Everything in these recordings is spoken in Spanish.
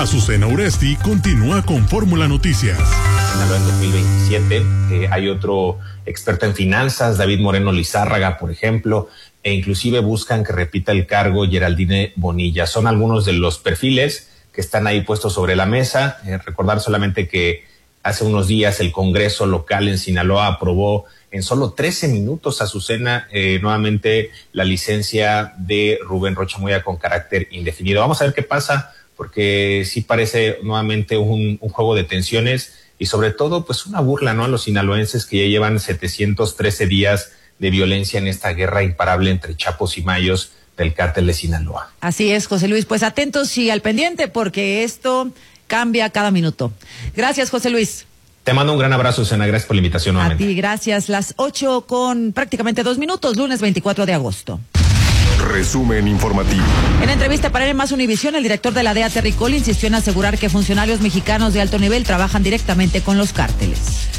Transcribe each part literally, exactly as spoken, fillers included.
Azucena Uresti continúa con Fórmula Noticias. En dos mil veintisiete eh, hay otro experto en finanzas, David Moreno Lizárraga, por ejemplo, e inclusive buscan que repita el cargo Geraldine Bonilla. Son algunos de los perfiles que están ahí puestos sobre la mesa. Eh, recordar solamente que hace unos días el Congreso local en Sinaloa aprobó en solo trece minutos, Azucena, eh, nuevamente la licencia de Rubén Rocha Moya con carácter indefinido. Vamos a ver qué pasa, porque sí parece nuevamente un, un juego de tensiones y sobre todo pues una burla, ¿no?, a los sinaloenses que ya llevan setecientos trece días de violencia en esta guerra imparable entre chapos y mayos del cártel de Sinaloa. Así es, José Luis, pues atentos y al pendiente porque esto cambia cada minuto. Gracias, José Luis. Te mando un gran abrazo, Sena. Gracias por la invitación nuevamente. A ti, gracias. Las ocho con prácticamente dos minutos, lunes veinticuatro de agosto. Resumen informativo. En entrevista para el Más Univisión, el director de la D E A, Terry Cole, insistió en asegurar que funcionarios mexicanos de alto nivel trabajan directamente con los cárteles.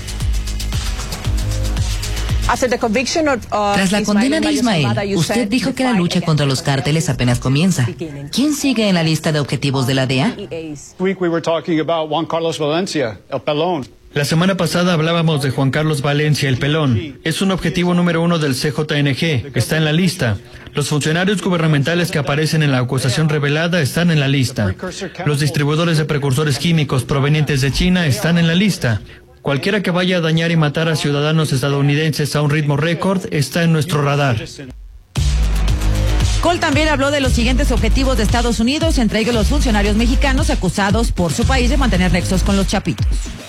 Tras la condena de Ismael, usted dijo que la lucha contra los cárteles apenas comienza. ¿Quién sigue en la lista de objetivos de la D E A? La semana pasada hablábamos de Juan Carlos Valencia, el Pelón. Es un objetivo número uno del C J N G. Está en la lista. Los funcionarios gubernamentales que aparecen en la acusación revelada están en la lista. Los distribuidores de precursores químicos provenientes de China están en la lista. Cualquiera que vaya a dañar y matar a ciudadanos estadounidenses a un ritmo récord está en nuestro radar. Cole también habló de los siguientes objetivos de Estados Unidos, entre ellos los funcionarios mexicanos acusados por su país de mantener nexos con los chapitos.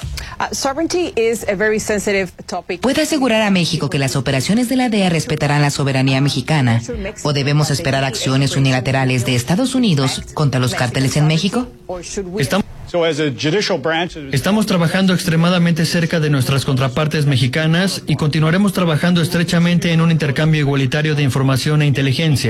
¿Puede asegurar a México que las operaciones de la D E A respetarán la soberanía mexicana? ¿O debemos esperar acciones unilaterales de Estados Unidos contra los cárteles en México? Estamos, estamos trabajando extremadamente cerca de nuestras contrapartes mexicanas y continuaremos trabajando estrechamente en un intercambio igualitario de información e inteligencia.